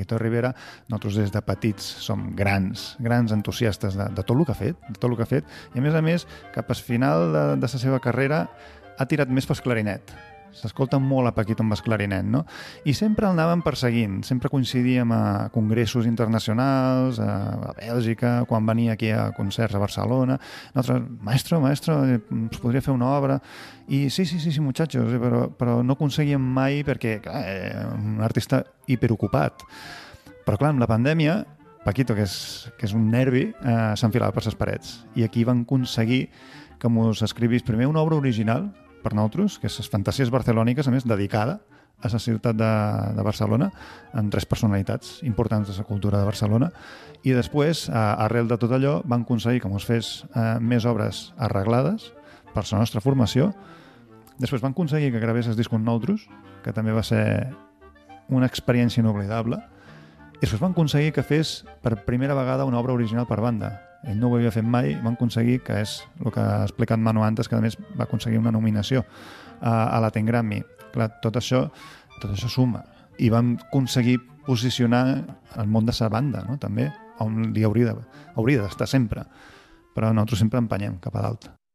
Paquito Rivera, nosaltres des de petits som grans entusiastes de tot el que ha fet, i a més, cap al final de la seva carrera ha tirat més pel clarinet. S'escolta molt a Paquito amb el clarinet, no? I sempre el anàvem perseguint, sempre coincidíem a congressos internacionals, a Bèlgica, quan venia aquí a concerts a Barcelona. Nosaltres, maestro, us podria fer una obra? I sí, muchachos, però no aconseguíem mai perquè, clar, un artista hiperocupat. Però clar, amb la pandèmia, Paquito, que és un nervi, s'enfilava per les parets. I aquí van aconseguir que mos escrivís primer una obra original per nosaltres, que és les Fantasies Barcelòniques, a més, dedicada a la ciutat de Barcelona, amb 3 personalitats importants de la cultura de Barcelona, i després, arrel de tot allò, van aconseguir que ens fes més obres arreglades per la nostra formació. Després van aconseguir que gravés el disc amb nosaltres, que també va ser una experiència inoblidable, i després van aconseguir que fes per primera vegada una obra original per banda. Ell no ho havia fet mai, van aconseguir, que és el que ha explicat Manu antes, que a més va aconseguir una nominació a Latin Grammy. Clar, tot això suma. I vam aconseguir posicionar el món de la banda, no? També, on li hauria d'estar sempre. Però nosaltres sempre empenyem cap a dalt.